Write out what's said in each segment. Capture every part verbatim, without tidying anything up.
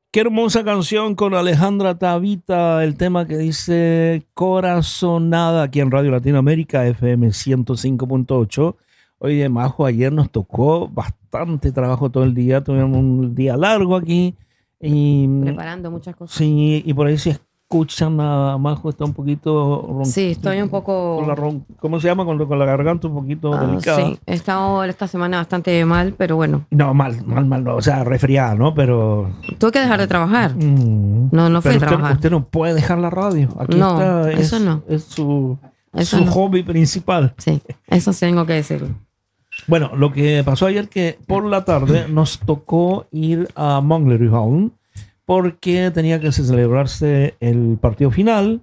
Qué hermosa canción con Alejandra Tavita, el tema que dice Corazonada aquí en Radio Latinoamérica, F M ciento cinco punto ocho. Oye, Majo, ayer nos tocó bastante trabajo todo el día, tuvimos un día largo aquí. Y, preparando muchas cosas. Sí, y por ahí si escuchan a Majo está un poquito ron- Sí, estoy un poco... con la ron- ¿cómo se llama? Con, con la garganta un poquito Ah, delicada. sí, he estado esta semana bastante mal, pero bueno. No, mal, mal, mal, no, o sea, resfriada, ¿no? Pero... Tuve que dejar de trabajar. Mm. No, no fui Pero a usted, trabajar. usted no puede dejar la radio. Aquí No, está, es, eso no. es su, Eso su no. hobby principal. Sí, eso sí tengo que decirlo. Bueno, lo que pasó ayer que por la tarde nos tocó ir a Manglerudhallen porque tenía que celebrarse el partido final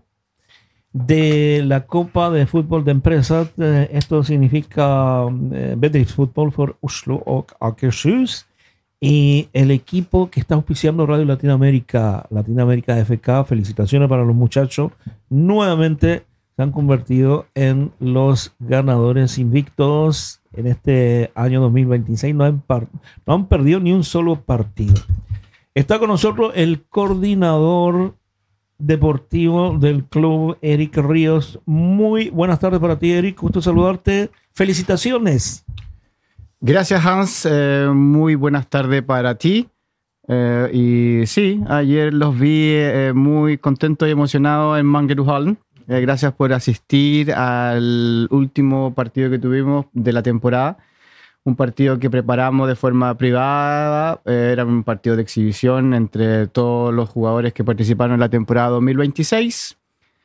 de la Copa de Fútbol de Empresas. Eh, Esto significa eh, Bedriftsfotball for Oslo och Akershus. Y el equipo que está auspiciando Radio Latinoamérica, Latinoamérica F K, felicitaciones para los muchachos. Nuevamente se han convertido en los ganadores invictos en este año dos mil veintiséis. No han, par- no han perdido ni un solo partido. Está con nosotros el coordinador deportivo del club, Eric Ríos. Muy buenas tardes para ti, Eric. Gusto saludarte. Felicitaciones. Gracias, Hans. Eh, muy buenas tardes para ti. Eh, y sí, ayer los vi eh, muy contentos y emocionados en Manglerudhallen. Eh, gracias por asistir al último partido que tuvimos de la temporada. Un partido que preparamos de forma privada. Eh, era un partido de exhibición entre todos los jugadores que participaron en la temporada dos mil veintiséis.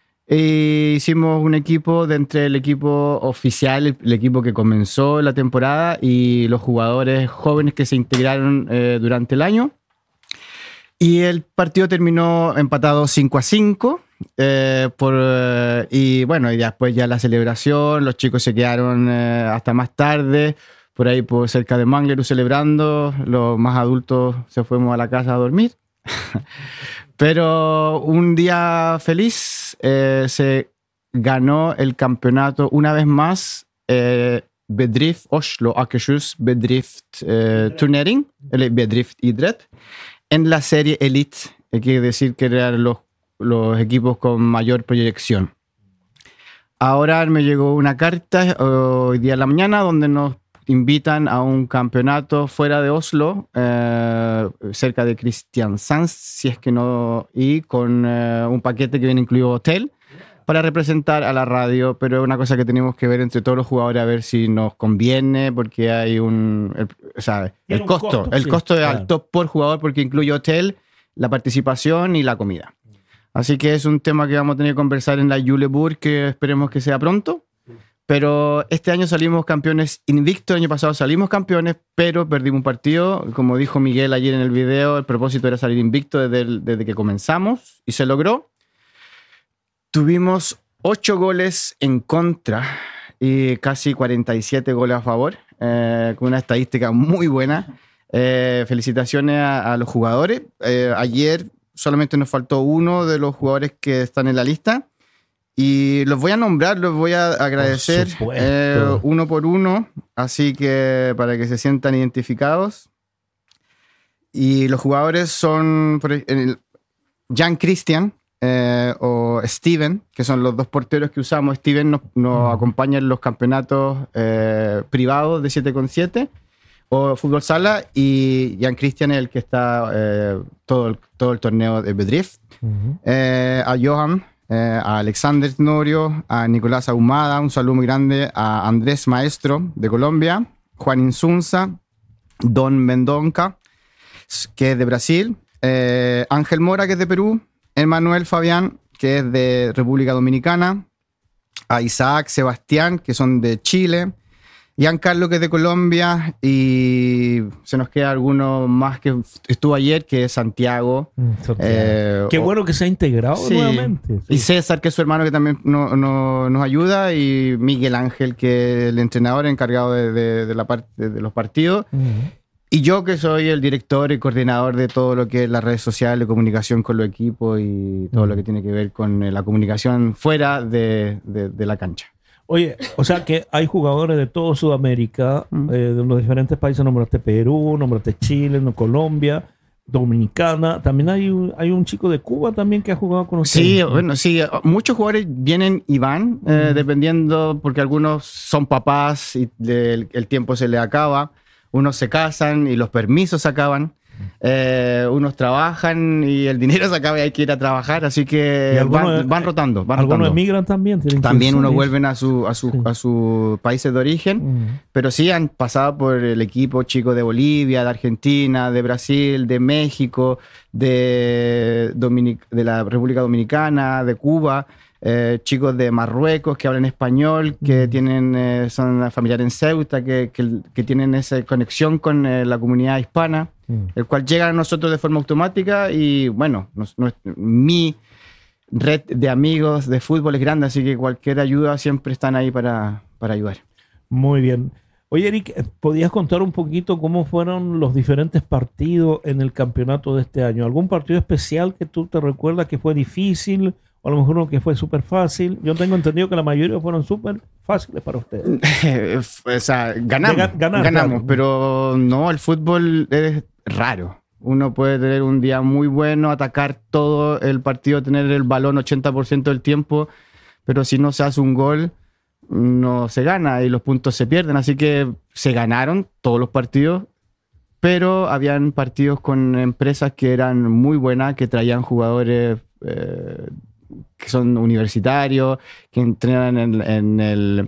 E hicimos un equipo de entre el equipo oficial, el, el equipo que comenzó la temporada, y los jugadores jóvenes que se integraron eh, durante el año. Y el partido terminó empatado cinco a cinco. Eh, por, eh, y bueno, y después ya la celebración, los chicos se quedaron eh, hasta más tarde, por ahí por cerca de Manglerud celebrando. Los más adultos se fuimos a la casa a dormir. Pero un día feliz, eh, se ganó el campeonato una vez más, eh, Bedrift Oslo Akershus Bedrift eh, Turnering, el Bedrift Idrett, en la serie Elite. Hay que decir que eran los, los equipos con mayor proyección. Ahora me llegó una carta hoy día en la mañana donde nos invitan a un campeonato fuera de Oslo, eh, cerca de Kristiansand, si es que no, y con eh, un paquete que viene incluido hotel para representar a la radio, pero es una cosa que tenemos que ver entre todos los jugadores a ver si nos conviene, porque hay un, el, o sea, el un costo, costo, el sí, costo es claro. alto por jugador porque incluye hotel, la participación y la comida. Así que es un tema que vamos a tener que conversar en la Juleburg, que esperemos que sea pronto. Pero este año salimos campeones invictos, el año pasado salimos campeones, pero perdimos un partido. Como dijo Miguel ayer en el video, el propósito era salir invicto desde, el, desde que comenzamos, y se logró. Tuvimos ocho goles en contra y casi cuarenta y siete goles a favor, eh, con una estadística muy buena. Eh, felicitaciones a, a los jugadores. Eh, ayer solamente nos faltó uno de los jugadores que están en la lista. Y los voy a nombrar, los voy a agradecer Por eh, supuesto. uno por uno, así que para que se sientan identificados. Y los jugadores son por ej- el- Jan Christian eh, o Steven, que son los dos porteros que usamos. Steven nos, nos Mm. acompaña en los campeonatos eh, privados de siete con siete o fútbol sala, y Jan Christian es el que está eh, todo, el, todo el torneo de Bedrift. Ujú. Eh, a Johan, eh, a Alexander Tenorio, a Nicolás Ahumada, un saludo muy grande, a Andrés Maestro de Colombia, Juan Insunza, Don Mendonca, que es de Brasil, eh, Ángel Mora, que es de Perú, Emanuel Fabián, que es de República Dominicana, a Isaac, Sebastián, que son de Chile, Giancarlo, que es de Colombia, y se nos queda alguno más que estuvo ayer, que es Santiago. Mm, Santiago. Eh, Qué o- bueno que se ha integrado Sí. nuevamente. Y Sí. César, que es su hermano, que también no- no- nos ayuda, y Miguel Ángel, que es el entrenador encargado de, de- de la parte de los partidos, Ujú. y yo, que soy el director y coordinador de todo lo que es las redes sociales, comunicación con los equipos y todo Mm. lo que tiene que ver con eh, la comunicación fuera de, de- de la cancha. Oye, o sea que hay jugadores de toda Sudamérica, Mm. eh, de los diferentes países. Nombraste Perú, nombraste Chile, no, Colombia, Dominicana. También hay un, hay un chico de Cuba también que ha jugado con ustedes. Sí, bueno, sí, muchos jugadores vienen y van, eh, Ujú. dependiendo, porque algunos son papás y el, el tiempo se les acaba, unos se casan y los permisos se acaban, eh, unos trabajan y el dinero se acaba y hay que ir a trabajar, así Y que algunos, van, van rotando, van Algunos rotando. emigran también. tienen que También unos salir. vuelven a su, a su, Sí. a sus países de origen. Ujú. Pero sí han pasado por el equipo chico de Bolivia, de Argentina, de Brasil, de México, de, Dominic- de la República Dominicana, de Cuba, eh, chicos de Marruecos que hablan español, que Mm. tienen, eh, son familiares en Ceuta, que, que, que tienen esa conexión con eh, la comunidad hispana, Mm. el cual llegan a nosotros de forma automática y bueno, nos- nos- mi red de amigos de fútbol es grande, así que cualquier ayuda siempre están ahí para, para ayudar. Muy bien. Oye, Eric, ¿podías contar un poquito cómo fueron los diferentes partidos en el campeonato de este año? ¿Algún partido especial que tú te recuerdas que fue difícil o a lo mejor uno que fue súper fácil? Yo tengo entendido que la mayoría fueron súper fáciles para ustedes. O sea, ganamos, De ga- ganar, ganamos, claro. pero no, el fútbol es raro. Uno puede tener un día muy bueno, atacar todo el partido, tener el balón ochenta por ciento del tiempo, pero si no se hace un gol, no se gana y los puntos se pierden. Así que se ganaron todos los partidos, pero habían partidos con empresas que eran muy buenas, que traían jugadores eh, que son universitarios, que entrenan en, en el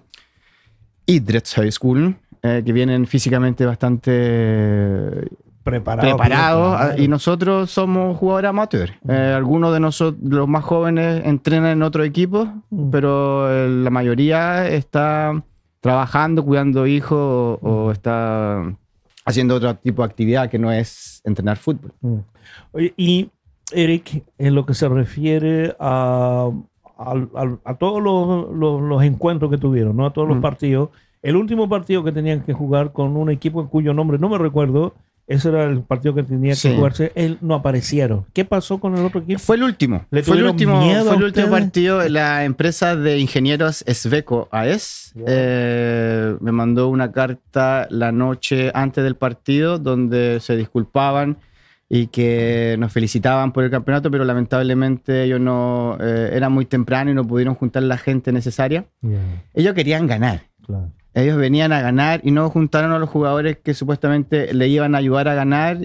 Idrottshögskolan, eh, que vienen físicamente bastante Preparado. preparados, claro. y nosotros somos jugadores amateurs. Eh, algunos de nosotros, los más jóvenes, entrenan en otro equipo, Mm. pero eh, la mayoría está trabajando, cuidando hijos o, o está haciendo otro tipo de actividad que no es entrenar fútbol. Mm. Oye, y Eric, en lo que se refiere a, a, a- a todos los, los- los encuentros que tuvieron, ¿no? A todos los Mm. partidos, el último partido que tenían que jugar con un equipo en cuyo nombre no me recuerdo, ese era el partido que tenía Sí. que jugarse, él no aparecieron. ¿Qué pasó con el otro equipo? Fue el último. ¿Le Fue el tuvieron último, miedo fue a el último ustedes? partido. La empresa de ingenieros Esveco A E S Ya. eh, me mandó una carta la noche antes del partido donde se disculpaban y que nos felicitaban por el campeonato, pero lamentablemente ellos no eh, era muy temprano y no pudieron juntar la gente necesaria. Ya, Ellos querían ganar. claro. Ellos venían a ganar y no juntaron a los jugadores que supuestamente le iban a ayudar a ganar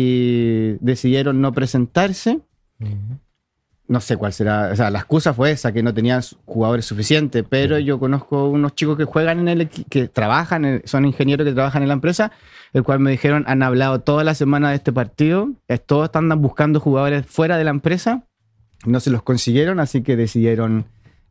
y decidieron no presentarse. Ujú. No sé cuál será, o sea, la excusa fue esa, que no tenían jugadores suficientes, pero yo conozco unos chicos que juegan en el equi- que trabajan, en- son ingenieros que trabajan en la empresa, el cual me dijeron, han hablado toda la semana de este partido, eh, todos están buscando jugadores fuera de la empresa, no se los consiguieron, así que decidieron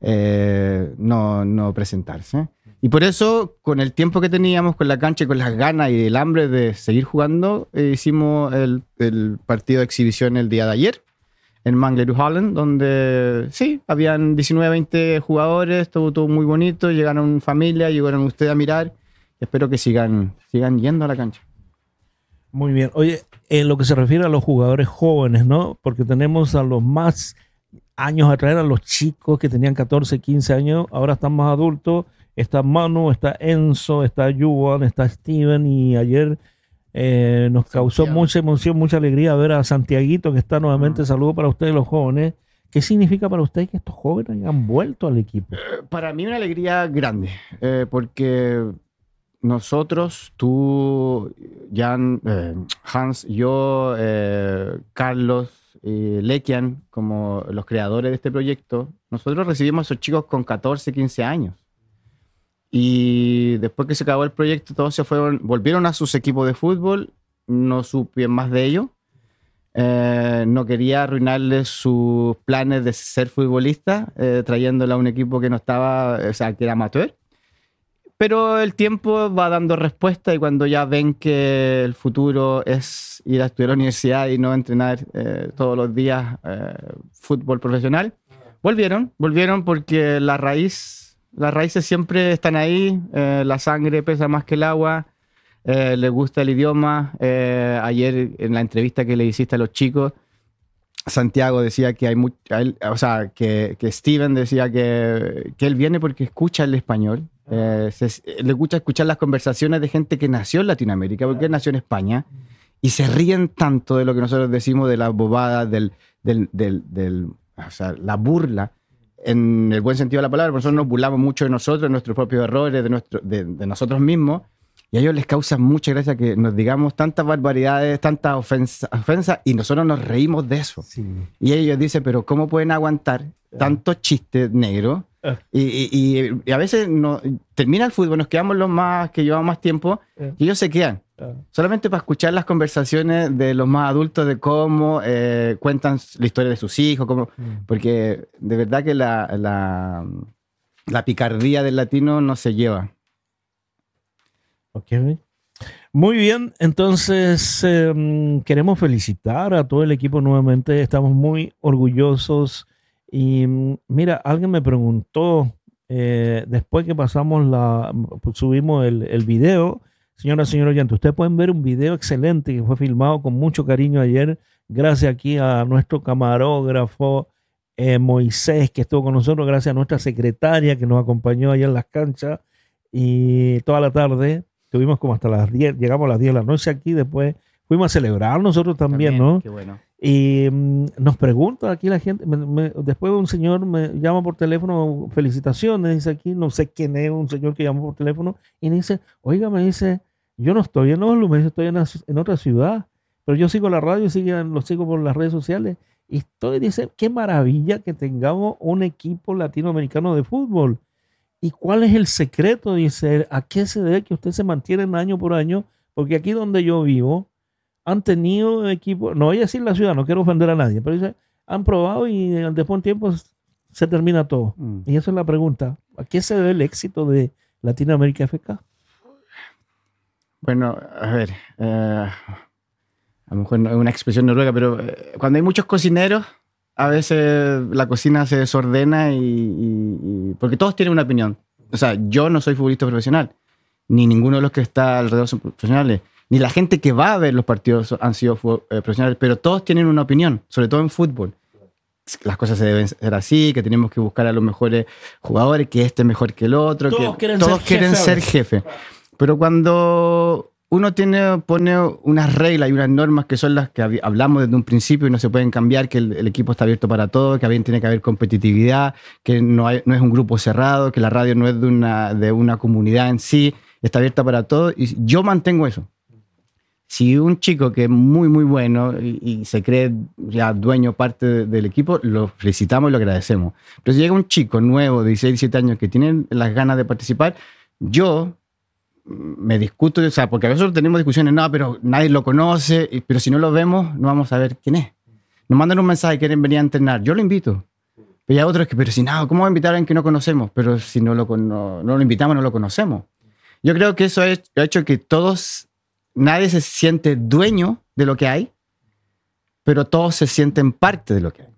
eh, no, no presentarse. Y por eso, con el tiempo que teníamos, con la cancha y con las ganas y el hambre de seguir jugando, eh, hicimos el, el partido de exhibición el día de ayer en Manglerud-Hallen, donde sí, habían diecinueve, veinte jugadores, estuvo todo muy bonito, llegaron familia, llegaron ustedes a mirar. Espero que sigan, sigan yendo a la cancha. Muy bien. Oye, en lo que se refiere a los jugadores jóvenes, ¿no? Porque tenemos a los más años atrás, a los chicos que tenían catorce, quince años, ahora están más adultos. Está Manu, está Enzo, está Juan, está Steven, y ayer eh, nos causó Santiago. mucha emoción, mucha alegría ver a Santiaguito, que está nuevamente. Mm. Saludo para ustedes los jóvenes. ¿Qué significa para ustedes que estos jóvenes hayan vuelto al equipo? Para mí una alegría grande, eh, porque nosotros, tú, Jan, eh, Hans, yo, eh, Carlos y Lekian, como los creadores de este proyecto, nosotros recibimos a esos chicos con catorce, quince años. Y después que se acabó el proyecto, todos se fueron, volvieron a sus equipos de fútbol, no supe más de ellos. Eh, no quería arruinarles sus planes de ser futbolista, eh, trayéndola a un equipo que no estaba, o sea, que era amateur. Pero el tiempo va dando respuesta, y cuando ya ven que el futuro es ir a estudiar a la universidad y no entrenar eh, todos los días eh, fútbol profesional, volvieron, volvieron porque la raíz, las raíces siempre están ahí, eh, la sangre pesa más que el agua. Eh, les gusta el idioma. Eh, ayer en la entrevista que le hiciste a los chicos, Santiago decía que hay mucho, o sea, que, que Steven decía que, que él viene porque escucha el español. Eh, se, le gusta escuchar las conversaciones de gente que nació en Latinoamérica, porque él nació en España, y se ríen tanto de lo que nosotros decimos, de las bobadas, del, del, del, del, o sea, la burla, en el buen sentido de la palabra. Nosotros nos burlamos mucho de nosotros, de nuestros propios errores, de, nuestro, de, de nosotros mismos, y a ellos les causa mucha gracia que nos digamos tantas barbaridades, tantas ofensas, ofensa, y nosotros nos reímos de eso. Sí. Y ellos dicen, pero ¿cómo pueden aguantar tantos chistes negros? Eh. Y, y, y, y a veces no, termina el fútbol, nos quedamos los más que llevamos más tiempo, Eh. y ellos se quedan. Eh. Solamente para escuchar las conversaciones de los más adultos de cómo eh, cuentan la historia de sus hijos, cómo, Mm. porque de verdad que la, la, la picardía del latino no se lleva. Ok. Muy bien, entonces eh, queremos felicitar a todo el equipo nuevamente, estamos muy orgullosos y mm, mira, alguien me preguntó eh, después que pasamos la, pues, subimos el, el video, señora, señor oyente, ustedes pueden ver un video excelente que fue filmado con mucho cariño ayer, gracias aquí a nuestro camarógrafo eh, Moisés que estuvo con nosotros, gracias a nuestra secretaria que nos acompañó ayer en las canchas y toda la tarde. Estuvimos como hasta las diez, llegamos a las diez de la noche aquí, después fuimos a celebrar nosotros también, También, ¿no? qué bueno. Y mm, nos pregunta aquí la gente, me- me- después un señor me llama por teléfono, felicitaciones, dice aquí, no sé quién es, un señor que llama por teléfono, y me dice, oiga, me dice, yo no estoy en Oslo, me dice, estoy en, la ci- en otra ciudad, pero yo sigo la radio, sigo, lo sigo por las redes sociales, y estoy, dice, qué maravilla que tengamos un equipo latinoamericano de fútbol. ¿Y cuál es el secreto? Dice, ¿a qué se debe que usted se mantiene año por año? Porque aquí donde yo vivo, han tenido equipos, no voy a decir la ciudad, no quiero ofender a nadie, pero dice, han probado y eh, después de un tiempo se termina todo. Mm. Y esa es la pregunta. ¿A qué se debe el éxito de Latinoamérica F K? Bueno, a ver, eh, a lo mejor no es una expresión noruega, pero eh, cuando hay muchos cocineros, a veces la cocina se desordena y, y- y- porque todos tienen una opinión. O sea, yo no soy futbolista profesional, ni ninguno de los que está alrededor son profesionales, ni la gente que va a ver los partidos han sido fu- eh, profesionales, pero todos tienen una opinión, sobre todo en fútbol. Las cosas se deben ser así, que tenemos que buscar a los mejores jugadores, que este es mejor que el otro, Todos que quieren todos ser quieren jefe. ser jefe. Pero cuando uno tiene, pone unas reglas y unas normas que son las que hab- hablamos desde un principio y no se pueden cambiar, que el, el equipo está abierto para todo, que también tiene que haber competitividad, que no, hay- no es un grupo cerrado, que la radio no es de una, de una comunidad en sí, está abierta para todo, y yo mantengo eso. Si un chico que es muy, muy bueno y, y se cree ya dueño, parte de- del equipo, lo felicitamos y lo agradecemos. Pero si llega un chico nuevo de dieciséis, diecisiete años que tiene las ganas de participar, yo me discuto, o sea, porque a veces tenemos discusiones, no, pero nadie lo conoce, y- pero si no lo vemos, no vamos a ver quién es. Nos mandan un mensaje, quieren venir a entrenar, yo lo invito. Pero hay otros que, pero si nada, ¿cómo va a invitar a alguien que no conocemos? Pero si no lo, cono- no lo invitamos, no lo conocemos. Yo creo que eso ha hecho- ha hecho que todos, nadie se siente dueño de lo que hay, pero todos se sienten parte de lo que hay.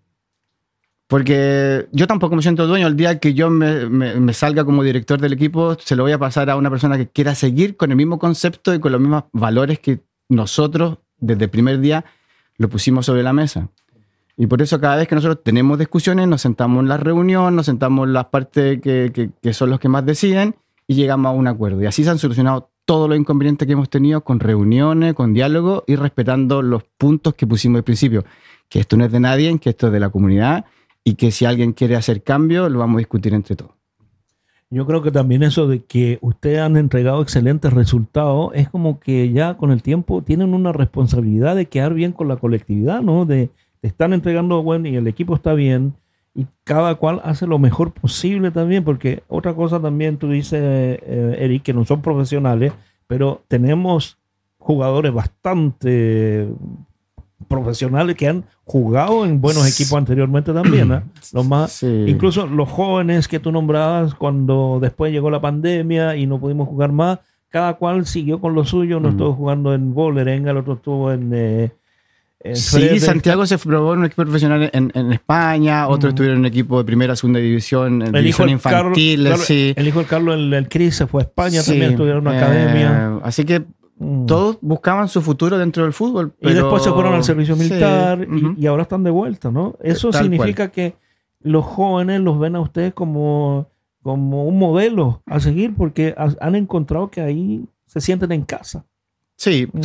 Porque yo tampoco me siento dueño. El día que yo me, me- me salga como director del equipo, se lo voy a pasar a una persona que quiera seguir con el mismo concepto y con los mismos valores que nosotros desde el primer día lo pusimos sobre la mesa. Y por eso cada vez que nosotros tenemos discusiones, nos sentamos en la reunión, nos sentamos en las partes que, que- que son los que más deciden y llegamos a un acuerdo. Y así se han solucionado todos los inconvenientes que hemos tenido con reuniones, con diálogo y respetando los puntos que pusimos al principio. Que esto no es de nadie, que esto es de la comunidad y que si alguien quiere hacer cambio, lo vamos a discutir entre todos. Yo creo que también eso de que ustedes han entregado excelentes resultados es como que ya con el tiempo tienen una responsabilidad de quedar bien con la colectividad, ¿no? De, de estar entregando bueno y el equipo está bien y cada cual hace lo mejor posible también, porque otra cosa también tú dices, eh, Eric, que no son profesionales, pero tenemos jugadores bastante profesionales que han jugado en buenos equipos anteriormente también, ¿eh? Los más, Sí. incluso los jóvenes que tú nombrabas cuando después llegó la pandemia y no pudimos jugar más, cada cual siguió con lo suyo. Uno Mm. estuvo jugando en Vålerenga, el otro estuvo en, eh, en Sí, Fredrik. Santiago se probó en un equipo profesional en, en España, otros Mm. estuvieron en un equipo de primera, segunda división, en el hijo división del Carlos, infantil, Carlos- sí. el hijo del Carlos, el, el Cris, se fue a España, Sí, también estudió en una eh, academia. Así que Mm. todos buscaban su futuro dentro del fútbol. Y después se fueron al servicio Sí, militar y- ujú. y, ahora están de vuelta, ¿no? Eso Tal significa que los jóvenes los ven a ustedes como, como un modelo a seguir porque ha- han encontrado que ahí se sienten en casa. Sí, o sea,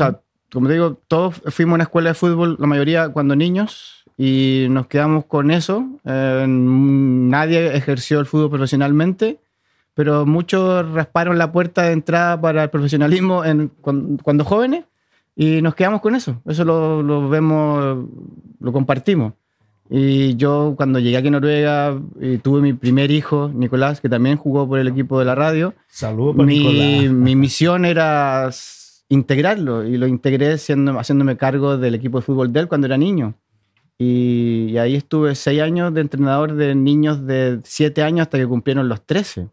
como te digo, todos fuimos a una escuela de fútbol, la mayoría cuando niños, y nos quedamos con eso. Eh, nadie ejerció el fútbol profesionalmente, pero muchos rasparon la puerta de entrada para el profesionalismo en, cuando, cuando jóvenes, y nos quedamos con eso. Eso lo, lo vemos, lo compartimos. Y yo cuando llegué aquí a Noruega y tuve mi primer hijo, Nicolás, que también jugó por el equipo de la radio. Saludos para mi, Nicolás. Mi misión era integrarlo, y lo integré siendo, haciéndome cargo del equipo de fútbol de él cuando era niño. Y, y ahí estuve seis años de entrenador de niños de siete años hasta que cumplieron los trece.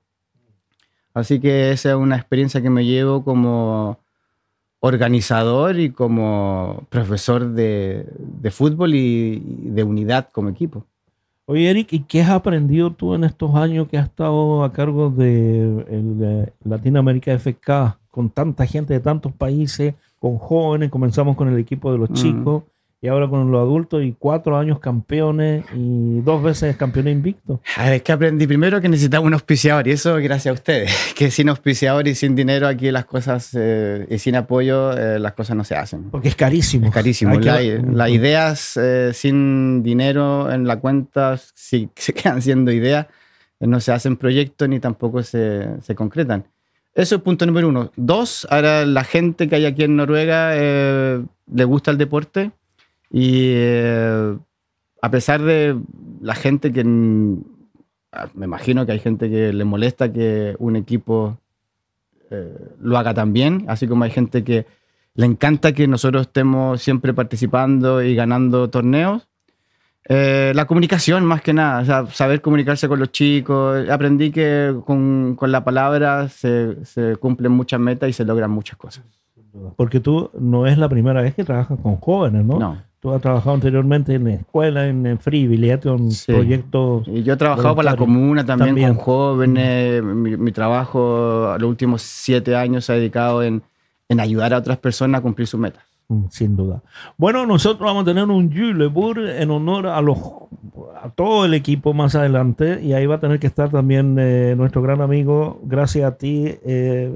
Así que esa es una experiencia que me llevo como organizador y como profesor de, de fútbol y, y de unidad como equipo. Oye, Eric, ¿y qué has aprendido tú en estos años que has estado a cargo de el, de Latinoamérica F K, con tanta gente de tantos países, con jóvenes? Comenzamos con el equipo de los Mm. chicos y ahora con los adultos, y cuatro años campeones y dos veces campeón invicto. A ver, que aprendí primero que necesitaba un auspiciador, y eso gracias a ustedes. Que sin auspiciador y sin dinero aquí las cosas, eh, y sin apoyo, eh, las cosas no se hacen. Porque es carísimo. Es carísimo. Hay que- La- Las ideas eh, sin dinero en la cuenta, si se quedan siendo ideas, eh, no se hacen proyectos ni tampoco se, se concretan. Eso es punto número uno. Dos, ahora la gente que hay aquí en Noruega eh, le gusta el deporte, y eh, a pesar de la gente que... mm, me imagino que hay gente que le molesta que un equipo eh, lo haga tan bien, así como hay gente que le encanta que nosotros estemos siempre participando y ganando torneos. Eh, la comunicación, más que nada, o sea, saber comunicarse con los chicos. Aprendí que con, con la palabra se, se cumplen muchas metas y se logran muchas cosas. Porque tú no es la primera vez que trabajas con jóvenes, ¿no? No. Tú has trabajado anteriormente en escuela, en, en Free Billet, en Sí. proyectos. Y yo he trabajado para la Voluntario. comuna también, También. con jóvenes. Mi, mi trabajo, los últimos siete años, se ha dedicado en, en ayudar a otras personas a cumplir sus metas. Mm, Sin duda. Bueno, nosotros vamos a tener un Julebur en honor a los a todo el equipo más adelante, y ahí va a tener que estar también eh, nuestro gran amigo, gracias a ti, eh,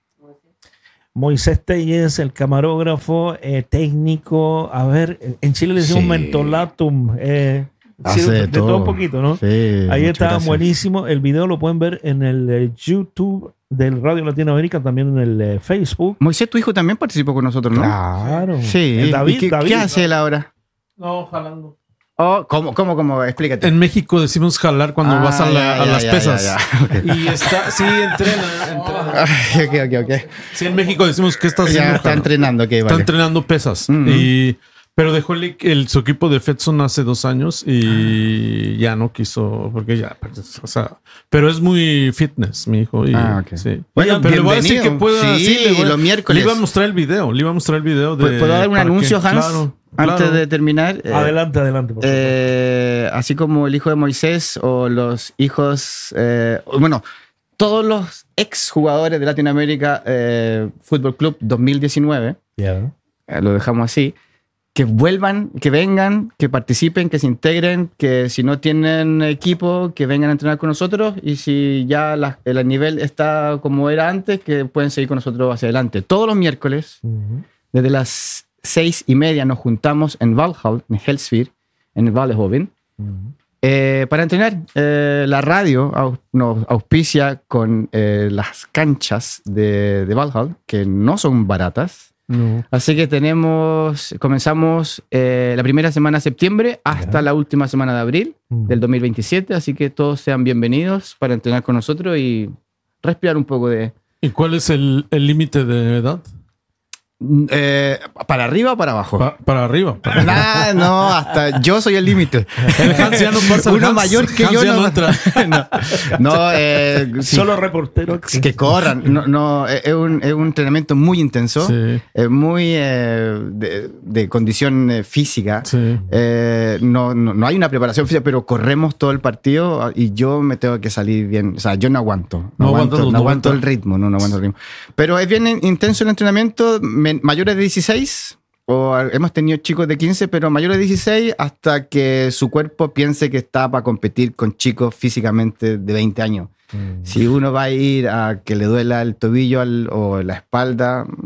Moisés Telles, el camarógrafo, eh, técnico. A ver, en Chile le decimos Sí. mentolatum. Eh, sí, Hace de, de todo. todo. un poquito, ¿no? Sí, Ahí muchas está gracias. buenísimo. El video lo pueden ver en el eh, YouTube del Radio Latinoamérica, también en el eh, Facebook. Moisés, tu hijo también participó con nosotros, ¿no? Claro. Sí. El David, ¿Y qué, David. qué hace él ahora? No, jalando. Oh, ¿cómo, cómo, cómo? Explícate. En México decimos jalar cuando Ah, vas a, la- ya, a ya, las ya, pesas. ya, ya. Ok. Y está, sí, entrena, entrena. ok, ok, ok. Sí, en México decimos que está haciendo. Ya está Jala? entrenando, ok, Está vale. entrenando pesas. Ujú. y, pero dejó el, el- su equipo de Fedson hace dos años y ya no quiso, porque ya, pues, o sea, pero es muy fitness, mi hijo. Y, Ah, ok. sí. Bueno, pero le voy a decir que bienvenido. pueda. Sí, le voy a- los miércoles. Le iba a mostrar el video, le iba a mostrar el video de. ¿Puedo dar un para que- anuncio, Hans? Claro, Antes claro. de terminar. Eh, Adelante, adelante. por favor. eh, así como el hijo de Moisés o los hijos, eh, bueno, todos los ex jugadores de Latinoamérica eh, Fútbol Club dos mil diecinueve, Ya. eh, lo dejamos así, que vuelvan, que vengan, que participen, que se integren, que si no tienen equipo, que vengan a entrenar con nosotros, y si ya la- el nivel está como era antes, que pueden seguir con nosotros hacia adelante. Todos los miércoles, Ujú. desde las seis y media, nos juntamos en Valhall, en Helsfyr, en el Vallehoven, Ujú. eh, para entrenar. Eh, la radio au- nos auspicia con eh, las canchas de, de Valhall, que no son baratas. No. Así que tenemos, comenzamos eh, la primera semana de septiembre hasta Ya. la última semana de abril Mm. del dos mil veintisiete. Así que todos sean bienvenidos para entrenar con nosotros y respirar un poco de... ¿Y cuál es el el límite de edad? Eh, ¿Para arriba o para abajo? Pa- para arriba. para- Nah, no, hasta yo soy el límite. El Hans ya no pasa. Uno Hans- mayor que Hans yo ya no, no entra. no, no, eh, sí, Solo reportero. que corran. No, no, es, es un, es un entrenamiento muy intenso, Sí, es muy eh, de, de condición eh, física. sí. Eh, no, no, no hay una preparación física, pero corremos todo el partido y yo me tengo que salir bien. O sea, yo no aguanto. No, No aguanto, aguantas los no aguanto el noventa. ritmo. No, no aguanto el ritmo. Pero es bien intenso el entrenamiento. Men- mayores de dieciséis, o hemos tenido chicos de quince, pero mayores de dieciséis, hasta que su cuerpo piense que está para competir con chicos físicamente de veinte años. Mm. Si uno va a ir a que le duela el tobillo al- o la espalda, mm,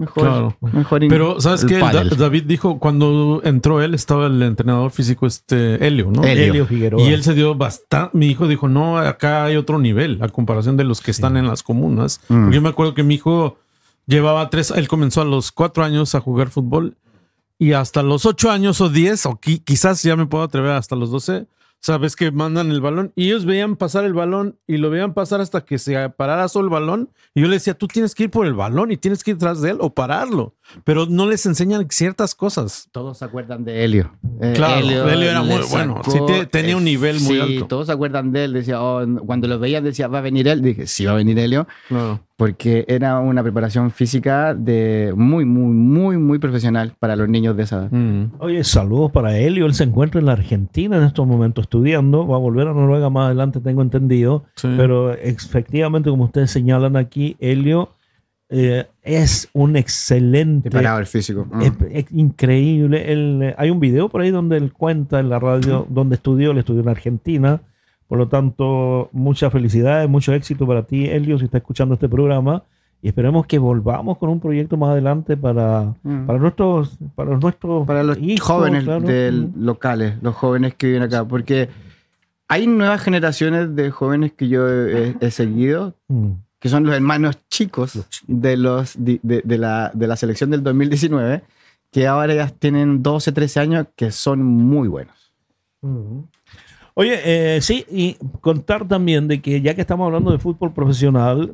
Mejor, Claro. mejor in- Pero, ¿sabes el qué? Da- pádel. David dijo, cuando entró él, estaba el entrenador físico, este Helio, ¿no? Helio. Helio Figueroa. Y él se dio bastante. Mi hijo dijo, no, acá hay otro nivel a comparación de los que están en las comunas. Mm. Porque yo me acuerdo que mi hijo llevaba tres, él comenzó a los cuatro años a jugar fútbol y hasta los ocho años o diez, o qui- quizás ya me puedo atrever hasta los doce. Sabes que mandan el balón y ellos veían pasar el balón y lo veían pasar hasta que se parara solo el balón. Y yo le decía, tú tienes que ir por el balón y tienes que ir tras de él o pararlo. Pero no les enseñan ciertas cosas. Todos se acuerdan de Helio. Eh, Claro, Helio era le muy bueno. sacó- Sí, te- tenía un nivel muy sí, alto. todos se acuerdan de él. Decía, oh, cuando lo veían, decía, ¿va a venir él? Dije, sí, va a venir Helio. Claro. Porque era una preparación física de muy, muy, muy, muy profesional para los niños de esa edad. Mm. Oye, saludos para Helio. Él se encuentra en la Argentina en estos momentos estudiando. Va a volver a Noruega más adelante, tengo entendido. Sí. Pero efectivamente, como ustedes señalan aquí, Helio eh, es un excelente. Preparador físico. Mm. Es, es increíble. Él, eh, hay un video por ahí donde él cuenta en la radio donde estudió. Él estudió en Argentina. Por lo tanto, muchas felicidades, mucho éxito para ti, Helio, si está escuchando este programa. Y esperemos que volvamos con un proyecto más adelante para, Mm. para nuestros para nuestros Para los hijos, jóvenes claro. del- Mm. locales, los jóvenes que viven acá. Porque hay nuevas generaciones de jóvenes que yo he, he seguido, Mm. que son los hermanos chicos de, los, de, de- de la, de la selección del dos mil diecinueve, que ahora ya tienen doce, trece años, que son muy buenos. Mm. Oye, eh, sí, y contar también de que ya que estamos hablando de fútbol profesional,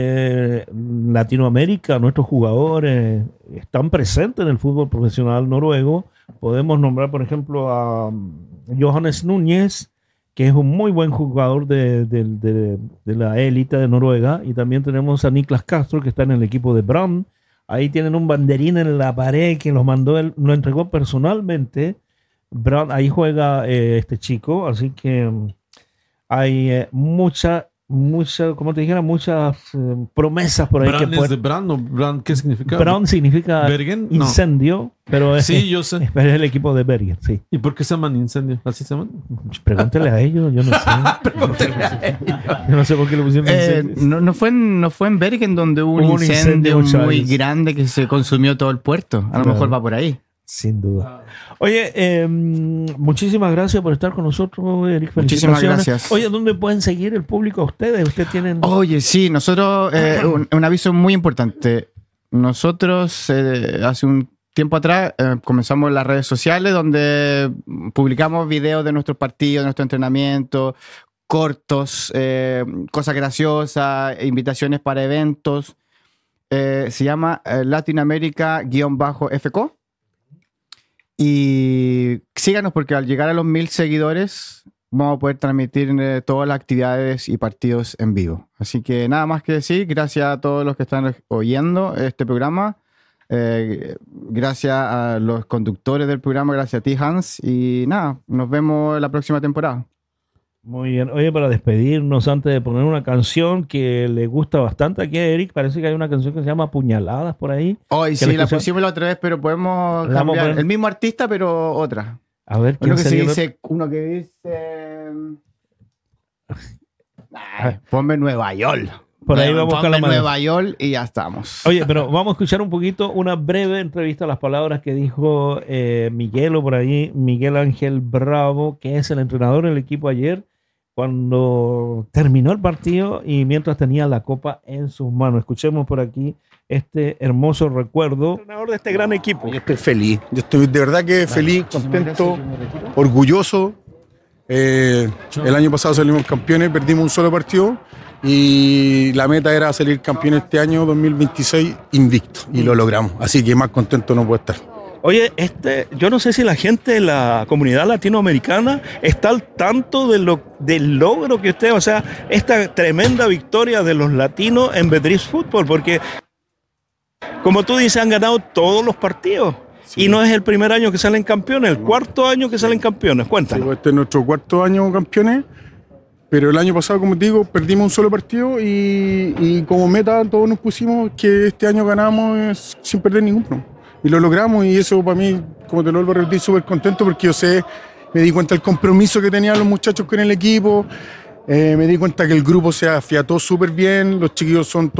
eh, Latinoamérica, nuestros jugadores están presentes en el fútbol profesional noruego. Podemos nombrar, por ejemplo, a um, Johannes Núñez, que es un muy buen jugador de, de- de- de la élite de Noruega. Y también tenemos a Niklas Castro, que está en el equipo de Brann. Ahí tienen un banderín en la pared que los mandó él, lo entregó personalmente. Brann, ahí juega eh, este chico, así que mm, hay eh, mucha, mucha, como te dijera, muchas eh, promesas por ahí ¿Brand que es de pueden. Brand o Brand? ¿Qué significa? Brann significa ¿Bergen? No. incendio, pero es, Sí, yo sé. es el equipo de Bergen, sí. ¿Y por qué se llaman incendio? ¿Así se llaman? Pregúntele a ellos, yo no sé. Yo no sé por qué le pusieron Eh, incendio. no, no, fue en, no fue en Bergen donde hubo un Hubo un incendio, incendio, muy Chávez. grande que se consumió todo el puerto. A lo Claro. mejor va por ahí. Sin duda. Oye, eh, muchísimas gracias por estar con nosotros, Eric. Muchísimas Felicitaciones. gracias. Oye, ¿dónde pueden seguir el público a ustedes? ¿Ustedes tienen...? Oye, sí, nosotros, eh, un, un aviso muy importante. Nosotros eh, hace un tiempo atrás eh, comenzamos las redes sociales donde publicamos videos de nuestros partidos, de nuestro entrenamiento, cortos, eh, cosas graciosas, invitaciones para eventos. Eh, se llama eh, Latinoamérica-F C. Y síganos porque al llegar a los mil seguidores vamos a poder transmitir eh, todas las actividades y partidos en vivo. Así que nada más que decir, gracias a todos los que están oyendo este programa, eh, gracias a los conductores del programa, gracias a ti, Hans, y nada, nos vemos la próxima temporada. Muy bien. Oye, para despedirnos, antes de poner una canción que le gusta bastante aquí a Eric, parece que hay una canción que se llama Puñaladas por ahí. Hoy ¿Qué sí, le la escuchamos? pusimos la otra vez, pero podemos La vamos a cambiar. poner. El mismo artista, pero otra. A ver, ¿quién Uno que se sería el dice, uno que dice... Ay, ponme Nueva York. Por ahí vamos a buscar la Ponme manera. Nueva York y ya estamos. Oye, pero vamos a escuchar un poquito una breve entrevista a las palabras que dijo eh, Miguel o por ahí, Miguel Ángel Bravo, que es el entrenador del equipo ayer, cuando terminó el partido y mientras tenía la copa en sus manos. Escuchemos por aquí este hermoso recuerdo. Entrenador de este gran equipo. Yo estoy feliz, yo estoy de verdad que feliz, contento, orgulloso. Eh, el año pasado salimos campeones, perdimos un solo partido y la meta era salir campeón este año dos mil veintiséis invicto y lo logramos, así que más contento no puedo estar. Oye, este, yo no sé si la gente de la comunidad latinoamericana está al tanto de lo, del logro que usted, o sea, esta tremenda victoria de los latinos en Beatriz Fútbol, porque como tú dices, han ganado todos los partidos. Sí. Y no es el primer año que salen campeones, el cuarto año que salen campeones. Cuéntanos. Sí, este es nuestro cuarto año campeones, pero el año pasado, como te digo, perdimos un solo partido y, y como meta todos nos pusimos que este año ganamos sin perder ninguno. Y lo logramos y eso para mí, como te lo vuelvo a repetir, súper contento porque yo sé, me di cuenta del compromiso que tenían los muchachos con el equipo, eh, me di cuenta que el grupo se afiató súper bien, los chiquillos son todos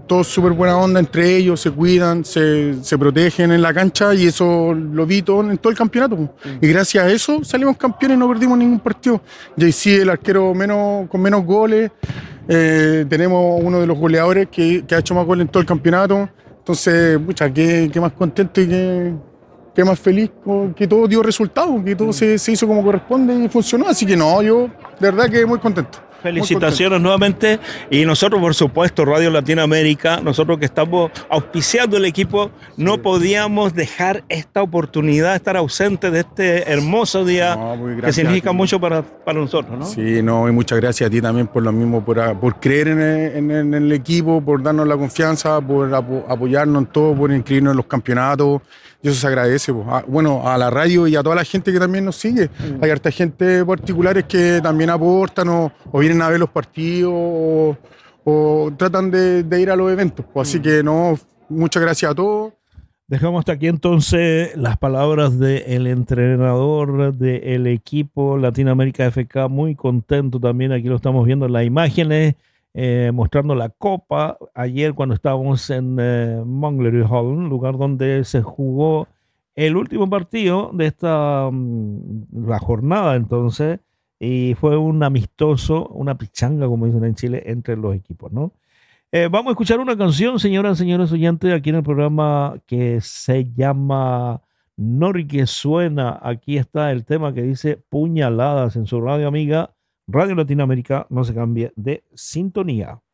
todos súper buena onda entre ellos, se cuidan, se, se protegen en la cancha y eso lo vi todo en todo el campeonato. Mm. Y gracias a eso salimos campeones y no perdimos ningún partido. J C, el arquero menos, con menos goles, eh, tenemos uno de los goleadores que, que ha hecho más goles en todo el campeonato. Entonces, pucha, qué, qué más contento y qué, qué más feliz con, que todo dio resultado, que todo mm. se, se hizo como corresponde y funcionó. Así que no, yo de verdad que muy contento. Felicitaciones nuevamente y nosotros por supuesto Radio Latinoamérica, nosotros que estamos auspiciando el equipo, no podíamos dejar esta oportunidad de estar ausentes de este hermoso día no, que significa mucho para, para nosotros, ¿no? Sí, no, y muchas gracias a ti también por lo mismo, por, por creer en el, en, el, en el equipo, por darnos la confianza, por apo, apoyarnos en todo, por inscribirnos en los campeonatos. Y eso se agradece, pues. A, bueno, a la radio y a toda la gente que también nos sigue. Mm. Hay harta gente particulares que también aportan o, o vienen a ver los partidos o, o tratan de, de ir a los eventos. Pues. Así mm. que no, muchas gracias a todos. Dejamos hasta aquí entonces las palabras del entrenador del equipo Latinoamérica F K, muy contento también, aquí lo estamos viendo en las imágenes, eh, mostrando la copa, ayer cuando estábamos en eh, Manglerud Hall, lugar donde se jugó el último partido de esta um, la jornada entonces, y fue un amistoso, una pichanga como dicen en Chile, entre los equipos, ¿no? Eh, vamos a escuchar una canción, señoras y señores oyentes, aquí en el programa que se llama Nori que suena. Aquí está el tema que dice Puñaladas en su radio amiga, Radio Latinoamérica. No se cambie de sintonía.